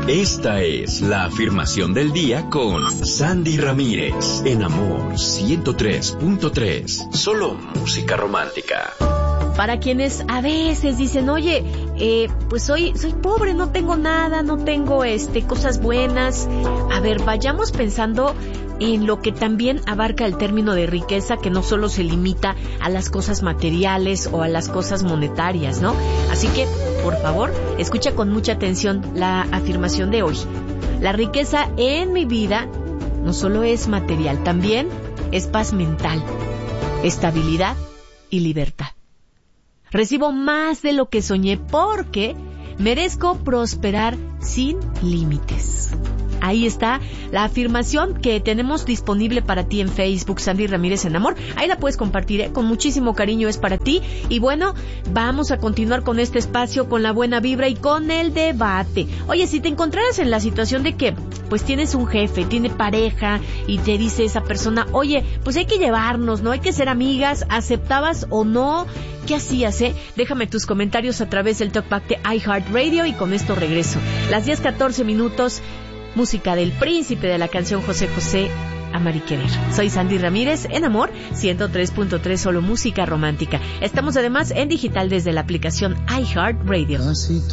Esta es la afirmación del día con Sandy Ramírez, en Amor 103.3. Solo música romántica. Para quienes a veces dicen, oye, pues soy pobre, no tengo nada, no tengo cosas buenas. A ver, vayamos pensando en lo que también abarca el término de riqueza, que no solo se limita a las cosas materiales o a las cosas monetarias, ¿no? Así que, por favor, escucha con mucha atención la afirmación de hoy. La riqueza en mi vida no solo es material, también es paz mental, estabilidad y libertad. Recibo más de lo que soñé porque merezco prosperar sin límites. Ahí está la afirmación que tenemos disponible para ti en Facebook, Sandy Ramírez en Amor. Ahí la puedes compartir, con muchísimo cariño, es para ti. Y bueno, vamos a continuar con este espacio, con la buena vibra y con el debate. Oye, si te encontraras en la situación de que pues tienes un jefe, tiene pareja y te dice esa persona, oye, pues hay que llevarnos, ¿no? Hay que ser amigas, ¿aceptabas o no? ¿Qué hacías, Déjame tus comentarios a través del Talkback de iHeartRadio y con esto regreso. Las 10:14 minutos, música del príncipe de la canción José José, Amar y Querer. Soy Sandy Ramírez en Amor 103.3, solo música romántica. Estamos además en digital desde la aplicación iHeartRadio.